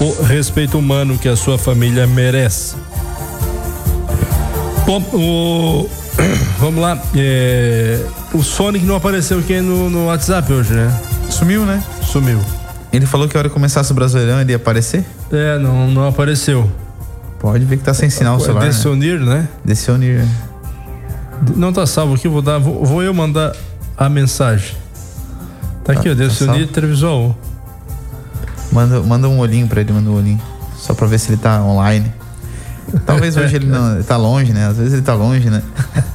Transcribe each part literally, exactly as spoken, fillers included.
o respeito humano que a sua família merece. Bom, o... vamos lá. É... O Sonic não apareceu aqui no, no WhatsApp hoje, né? Sumiu, né? Sumiu. Ele falou que a hora que começasse o Brasileirão ele ia aparecer? É, não, não apareceu. Pode ver que tá sem sinal o celular. Decionir, né? né? Decionir. Não tá salvo aqui, vou dar, vou, vou eu mandar a mensagem. Tá, tá aqui, ó, Decionir tá Televisual. Manda, manda um olhinho pra ele, manda um olhinho. Só pra ver se ele tá online. Talvez hoje ele não ele tá longe, né? Às vezes ele tá longe, né?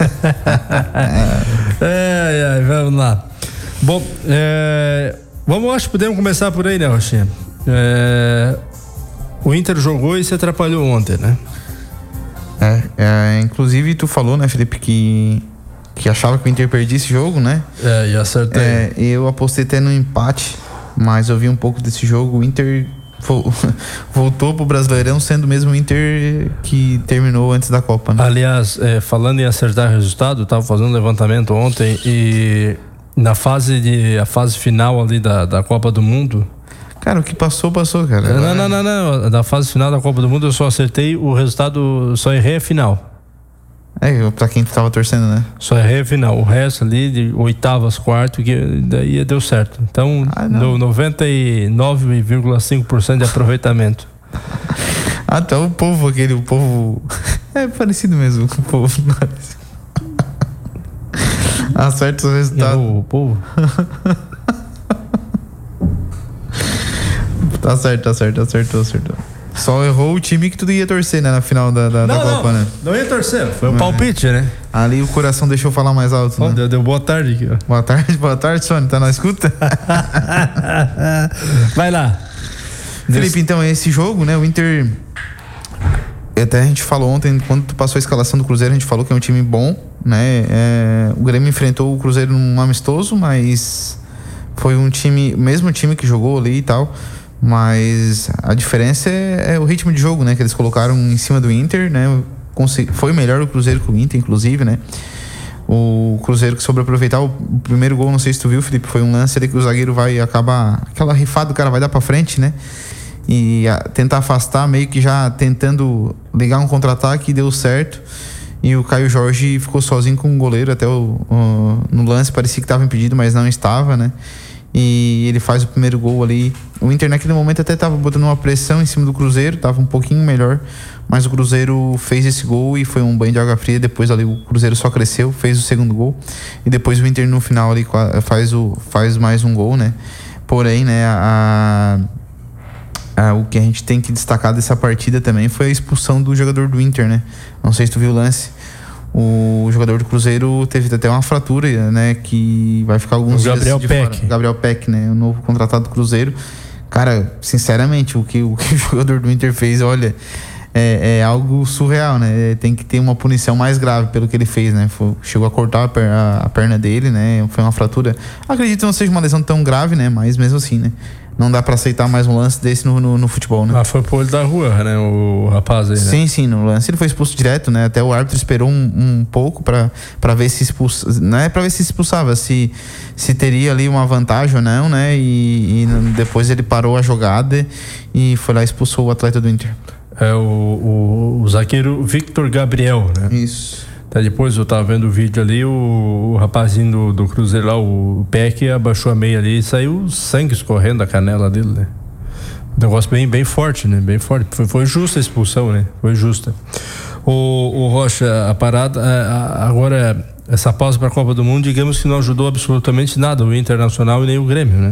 é, é, vamos lá. Bom, é, vamos, acho que podemos começar por aí, né, Rochinha? É, o Inter jogou e se atrapalhou ontem, né? É, é, inclusive tu falou, né, Felipe, que, que achava que o Inter perdia esse jogo, né? É, e acertei. É, eu apostei até no empate, mas eu vi um pouco desse jogo. O Inter voltou pro Brasileirão sendo o mesmo Inter que terminou antes da Copa, né? Aliás, é, falando em acertar resultado, eu tava fazendo um levantamento ontem e na fase de a fase final ali da, da Copa do Mundo, cara, o que passou, passou, cara. Não, não, não, não, da fase final da Copa do Mundo eu só acertei o resultado, só errei a final. É, pra quem tu tava torcendo, né? Só errei a final, o resto ali de oitavas, quarto, que daí deu certo. Então, ah, no noventa e nove vírgula cinco por cento de aproveitamento. Ah, então o povo aquele, o povo é parecido mesmo com o povo. Acerta o resultado. O povo? Tá certo, tá certo, acertou, acertou. Só errou o time que tu ia torcer, né? Na final da, da, não, da Copa, não, né? Não ia torcer, foi um palpite, né? Ali o coração deixou falar mais alto, oh, né? Deu, deu boa tarde aqui, ó. Boa tarde, boa tarde, Sônia. Tá na escuta? Vai lá. Felipe, Deus. Então, esse jogo, né? O Inter... Até a gente falou ontem, quando tu passou a escalação do Cruzeiro, a gente falou que é um time bom, né? É, o Grêmio enfrentou o Cruzeiro num amistoso, mas foi um time, mesmo time que jogou ali e tal, mas a diferença é, é o ritmo de jogo, né? Que eles colocaram em cima do Inter, né? Foi melhor o Cruzeiro que o Inter, inclusive, né? O Cruzeiro que soube aproveitar o primeiro gol, não sei se tu viu, Felipe, foi um lance ali que o zagueiro vai acabar, aquela rifada do cara vai dar pra frente, né? E a, tentar afastar, meio que já tentando ligar um contra-ataque, e deu certo. E o Caio Jorge ficou sozinho com o goleiro até o, o, no lance, parecia que estava impedido, mas não estava, né? E ele faz o primeiro gol ali. O Inter naquele momento até estava botando uma pressão em cima do Cruzeiro, estava um pouquinho melhor, mas o Cruzeiro fez esse gol e foi um banho de água fria. Depois ali o Cruzeiro só cresceu, fez o segundo gol, e depois o Inter no final ali faz, o, faz mais um gol, né? Porém, né, a, a, o que a gente tem que destacar dessa partida também foi a expulsão do jogador do Inter, né? Não sei se tu viu o lance. O jogador do Cruzeiro teve até uma fratura, né? Que vai ficar alguns dias Gabriel de Peck. fora. Gabriel Peck, né? O novo contratado do Cruzeiro. Cara, sinceramente, o que o, que o jogador do Inter fez, olha, é, é algo surreal, né? Tem que ter uma punição mais grave pelo que ele fez, né? Foi, chegou a cortar a perna, a perna dele, né? Foi uma fratura. Acredito que não seja uma lesão tão grave, né? Mas mesmo assim, né? Não dá pra aceitar mais um lance desse no, no, no futebol, né? Ah, foi pro olho da rua, né? O rapaz aí, né? Sim, sim, no lance ele foi expulso direto, né? Até o árbitro esperou um, um pouco pra, pra ver se expulsa, não é pra ver se expulsava, se, se teria ali uma vantagem ou não, né? E, e depois ele parou a jogada e foi lá e expulsou o atleta do Inter. É o, o, o zagueiro Victor Gabriel, né? Isso. Até depois eu tava vendo o vídeo ali, o, o rapazinho do, do Cruzeiro lá, o Peck, abaixou a meia ali e saiu sangue escorrendo da canela dele, né? Um negócio bem, bem forte, né? Bem forte. Foi, foi justa a expulsão, né? Foi justa. O, o Rocha, a parada, a, a, agora, essa pausa para a Copa do Mundo, digamos que não ajudou absolutamente nada o Internacional e nem o Grêmio, né?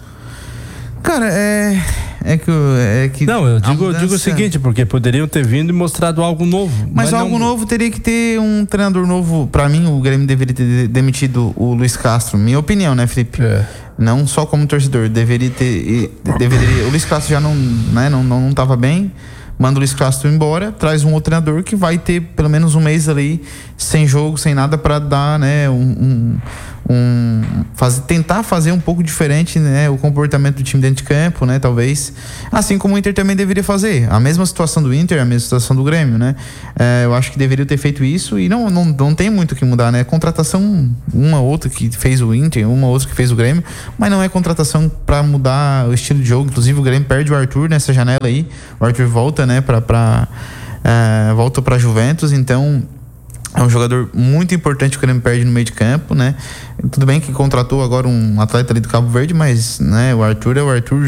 Cara, é... É que, é que não, eu digo, mudança... digo o seguinte, porque poderiam ter vindo e mostrado algo novo. Mas, mas algo não... novo teria que ter um treinador novo. Pra mim, o Grêmio deveria ter demitido o Luiz Castro. Minha opinião, né, Felipe? É. Não só como torcedor. Deveria ter. Deveria, o Luiz Castro já não, né, não, não, não tava bem. Manda o Luiz Castro embora, traz um outro treinador que vai ter pelo menos um mês ali sem jogo, sem nada, para dar, né, um, um, um faz, tentar fazer um pouco diferente, né, o comportamento do time dentro de campo, né, talvez, assim como o Inter também deveria fazer, a mesma situação do Inter, a mesma situação do Grêmio, né, é, eu acho que deveria ter feito isso e não, não, não tem muito o que mudar, né, contratação uma outra que fez o Inter, uma outra que fez o Grêmio, mas não é contratação para mudar o estilo de jogo. Inclusive o Grêmio perde o Arthur nessa janela aí, o Arthur volta, né, para para é, volta para Juventus, então é um jogador muito importante que o Grêmio perde no meio de campo, né? Tudo bem que contratou agora um atleta ali do Cabo Verde, mas, né, o Arthur é o Arthur,